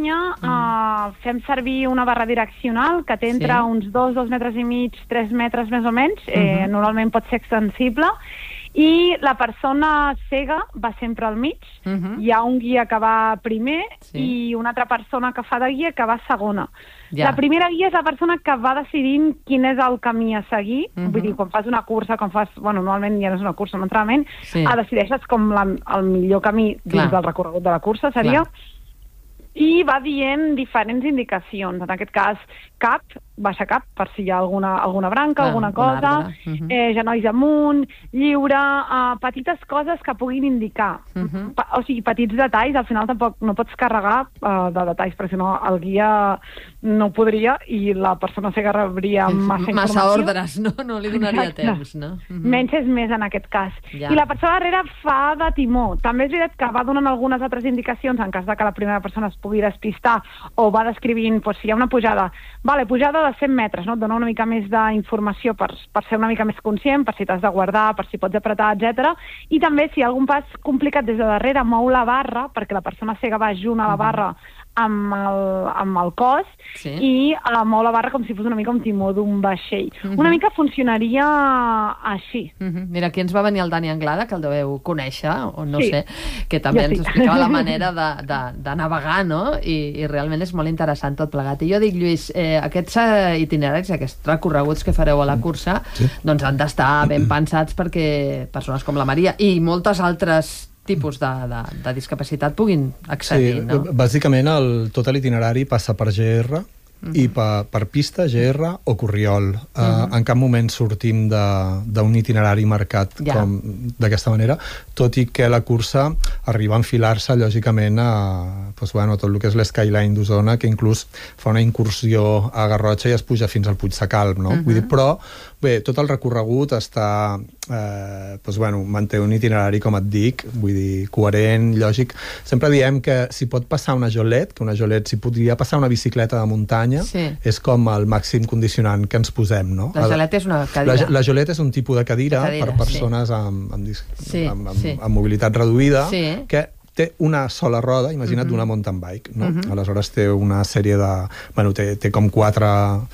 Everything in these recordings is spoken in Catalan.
muntanya fem servir una barra direccional que té entre uns 2 metres i mig, 3 metres més o menys, normalment pot ser extensible, i la persona cega va sempre al mig, hi ha un guia que va primer i una altra persona que fa de guia que va segona. La primera guia és la persona que va decidint quin és el camí a seguir, vull dir, quan fas una cursa, normalment ja no és una cursa, un entrenament, decideixes com el millor camí dins del recorregut de la cursa, seria, i va dient diferents indicacions, en aquest cas cap, baixa cap, per si hi ha alguna branca, alguna cosa, genolls amunt, lliure, petites coses que puguin indicar. O sigui, petits detalls, al final tampoc no pots carregar de detalls, perquè si no el guia no podria i la persona cega rebria massa informació. Massa ordres, no li donaria temps, no? Menys és més en aquest cas. I la persona darrere fa de timó. També és veritat que va donant algunes altres indicacions en cas de que la primera persona es pugui despistar o va descrivint, si hi ha una pujada, pujada de 100 metres, no? Et dona una mica més d'informació per ser una mica més conscient, per si t'has de guardar, per si pots apretar, etc. I també, si hi ha algun pas complicat des de darrere, mou la barra, perquè la persona cega va junt a la barra amb el cos i mou la barra com si fos una mica un timó d'un vaixell. Una mica funcionaria així. Mira, aquí ens va venir el Dani Anglada, que el deveu conèixer, o no sé, que també ens explicava la manera de navegar, no? I realment és molt interessant tot plegat. I jo dic, Lluís, aquests itineraris, aquests recorreguts que fareu a la cursa, doncs han d'estar ben pensats perquè persones com la Maria i moltes altres tipus de discapacitat puguin accedir, no? Bàsicament tot l'itinerari passa per GR i per pista, GR o Corriol. En cap moment sortim d'un itinerari marcat d'aquesta manera, tot i que la cursa arriba a enfilar-se, lògicament, a tot el que és l'Skyline d'Osona, que inclús fa una incursió a Garrotxa i es puja fins al Puig de Calp, no? Vull dir, però, bé, tot el recorregut està... manté un itinerari, com et dic, vull dir, coherent, lògic. Sempre diem que si pot passar una jolet, si podria passar una bicicleta de muntanya, és com el màxim condicionant que ens posem, no? La jolet és una cadira. La jolet és un tipus de cadira per persones amb mobilitat reduïda, que té una sola roda, imagina't, d'una mountain bike, no? Aleshores té una sèrie de... té com 4...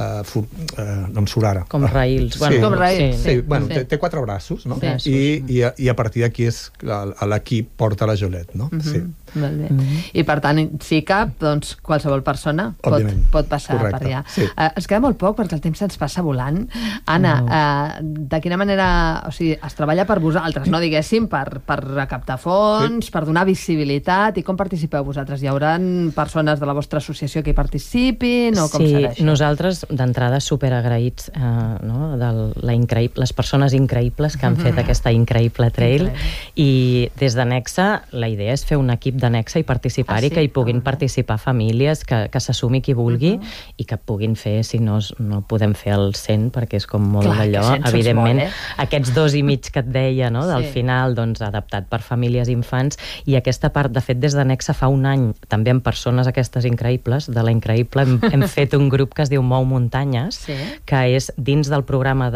no em surt ara. Com rails. Com rails. Sí, té 4 braços, no? I a partir d'aquí l'equip porta la jolet, no? Sí. Molt bé. I per tant, si cap, doncs qualsevol persona pot passar per allà. Ens queda molt poc perquè el temps se'ns passa volant. Anna, de quina manera es treballa per vosaltres, no diguéssim, per recaptar fons, per donar visibilitat, i com participeu vosaltres? Hi haurà persones de la vostra associació que hi participin o com serà això? Nosaltres d'entrada superagraïts de les persones increïbles que han fet aquesta increïble trail, i des de Nexa la idea és fer un equip de Nexa i participar-hi, que hi puguin participar famílies, que s'assumi qui vulgui i que puguin fer, si no podem fer el 100 perquè és com molt d'allò, evidentment aquests 2 i mig que et deia, del final, doncs adaptat per famílies i infants. I aquesta part, de fet, des de Nexa fa un any, també amb persones aquestes increïbles, de la increïble hem fet un grup que es diu Mou Muntanyes, que és dins del programa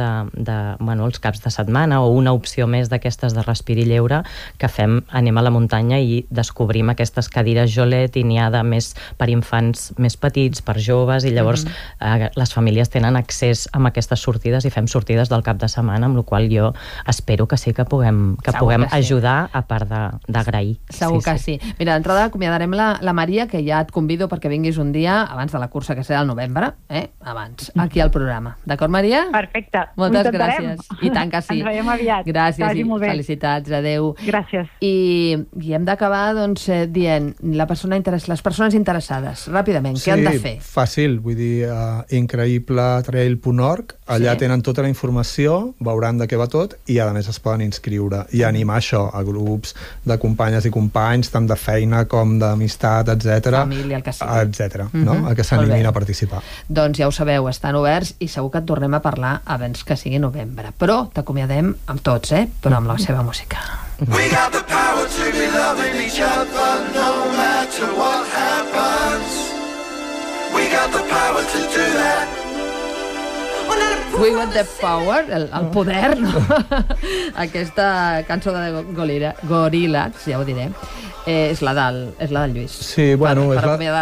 els caps de setmana, o una opció més d'aquestes de respir i lleure, que anem a la muntanya i descobrim aquestes cadires jolet, i n'hi ha més per infants més petits, per joves, i llavors les famílies tenen accés a aquestes sortides, i fem sortides del cap de setmana, amb la qual jo espero que sí que puguem ajudar, a part d'agrair. Segur que sí. Mira, d'entrada acomiadarem la Maria, que ja et convido perquè vinguis un dia abans de la cursa, que serà al novembre, abans, aquí al programa. D'acord, Maria? Perfecte. Moltes gràcies. I tant que sí. Ens veiem aviat. Gràcies i felicitats. Adéu. Gràcies. I hem d'acabar, doncs, dient les persones interessades, ràpidament, què han de fer? Sí, fàcil, vull dir, increïbletrail.org, allà tenen tota la informació, veuran de què va tot, i a més es poden inscriure i animar això a grups de companyes i companys, tant de feina com d'amistat, etc. Família, el que sigui. Etc. A que s'animin a participar. Doncs ja ho sabeu, estan oberts, i segur que et tornem a parlar abans que sigui novembre. Però t'acomiadem amb tots, però amb la seva música. We got the power to be loving each other no matter what happens. We got the power to do that. We got the power, el poder, no? Aquesta cançó de Gorillaz, ja ho diré, és la del Lluís. Sí, bueno, per acomiadar